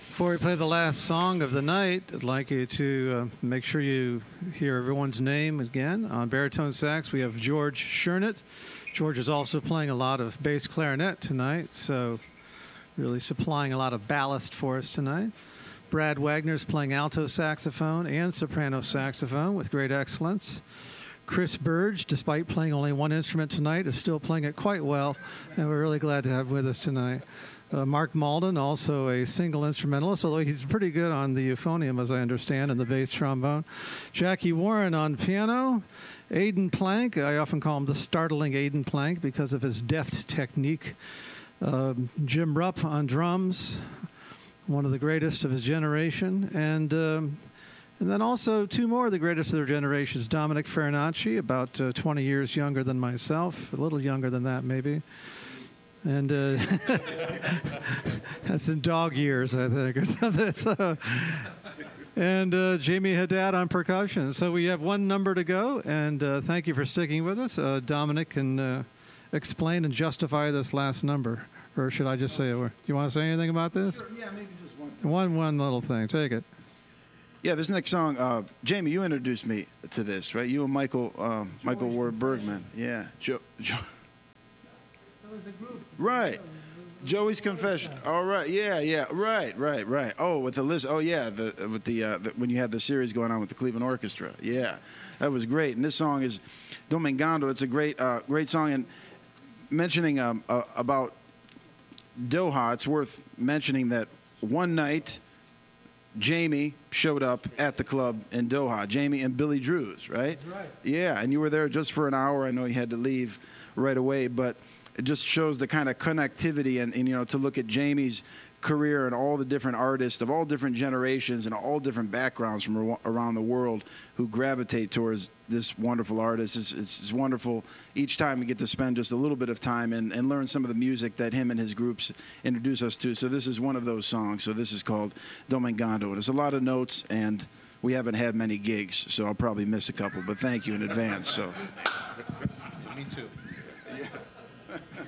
Before we play the last song of the night, I'd like you to make sure you hear everyone's name again. On baritone sax, we have George Shernett. George is also playing a lot of bass clarinet tonight, so really supplying a lot of ballast for us tonight. Brad Wagner is playing alto saxophone and soprano saxophone with great excellence. Chris Burge, despite playing only one instrument tonight, is still playing it quite well, and we're really glad to have him with us tonight. Mark Malden, also a single instrumentalist, although he's pretty good on the euphonium, as I understand, and the bass trombone. Jackie Warren on piano. Aidan Plank, I often call him the startling Aidan Plank because of his deft technique. Jim Rupp on drums, one of the greatest of his generation. And then also two more of the greatest of their generations, Dominic Farinacci, about 20 years younger than myself, a little younger than that maybe. And that's in dog years, I think, or something. So, and Jamie Haddad on percussion. So we have one number to go, and thank you for sticking with us. Dominic can explain and justify this last number. Or should I just say it? Do you want to say anything about this? Sure, yeah, maybe just one thing. One little thing. Take it. Yeah, this next song, Jamie, you introduced me to this, right? You and Michael Ward Bergman. Yeah. Right. Joey's Confession. All right. Yeah. Right. Oh, with the list. Oh, yeah. When you had the series going on with the Cleveland Orchestra. Yeah, that was great. And this song is Domingando. It's a great song. And mentioning about Doha, it's worth mentioning that one night Jamie showed up at the club in Doha. Jamie and Billy Drews, right? That's right. Yeah, and you were there just for an hour. I know you had to leave right away, but it just shows the kind of connectivity and you know, to look at Jamie's career and all the different artists of all different generations and all different backgrounds from around the world who gravitate towards this wonderful artist. It's wonderful each time we get to spend just a little bit of time and learn some of the music that him and his groups introduce us to. So this is one of those songs. So this is called Domingando. And there's a lot of notes, and we haven't had many gigs, so I'll probably miss a couple, but thank you in advance. So. Me too. Yeah.